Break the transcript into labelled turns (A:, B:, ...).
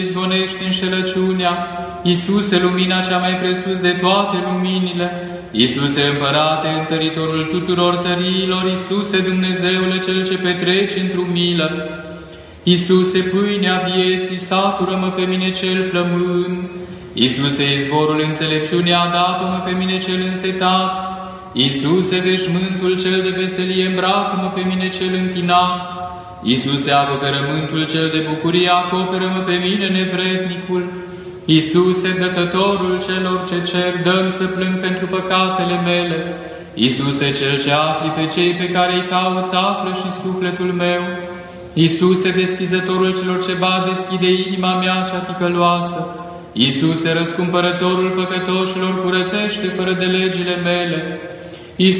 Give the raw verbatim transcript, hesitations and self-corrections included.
A: izgonești înșelăciunea, Iisuse, lumina cea mai presus de toate luminile, Iisuse, Împărate, întăritorul tuturor tăriilor, Iisuse, Dumnezeule, Cel ce petreci într-o milă, Iisuse, pâinea vieții, satură-mă pe mine cel flămând, Iisuse, izvorul înțelepciunii, adapă-mă pe mine cel însetat, Iisuse, veșmântul cel de veselie, îmbracă-mă pe mine cel închinat, Iisuse, acoperământul cel de bucurie, acoperă-mă pe mine nevrednicul, Iisuse, dătătorul celor ce cer, dă-mi să plâng pentru păcatele mele, Iisuse, cel ce afli pe cei pe care îi cauți, află și sufletul meu, Iisuse, deschizătorul celor ce bat, deschide inima mea cea ticăloasă, Iisuse, răscumpărătorul păcătoșilor, curățește fără de legile mele,